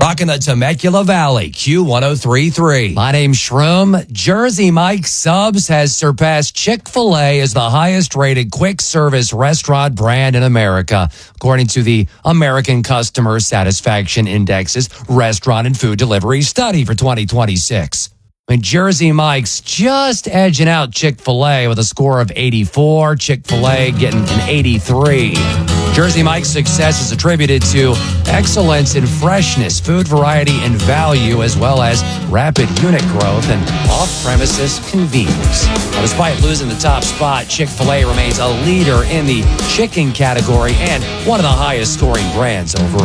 Rocking the Temecula Valley, Q1033. My name's Shroom. Jersey Mike's Subs has surpassed Chick-fil-A as the highest rated quick service restaurant brand in America, according to the American Customer Satisfaction Index's Restaurant and Food Delivery Study for 2026. And Jersey Mike's just edging out Chick-fil-A with a score of 84, Chick-fil-A getting an 83. Jersey Mike's success is attributed to excellence in freshness, food variety, and value, as well as rapid unit growth and off-premises convenience. Now, despite losing the top spot, Chick-fil-A remains a leader in the chicken category and one of the highest scoring brands overall.